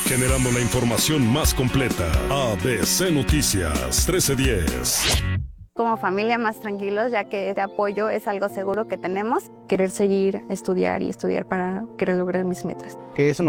Generando la información más completa. ABC Noticias 1310. Como familia más tranquilos, ya que este apoyo es algo seguro que tenemos. Querer seguir, estudiar y estudiar para querer lograr mis metas. Que eso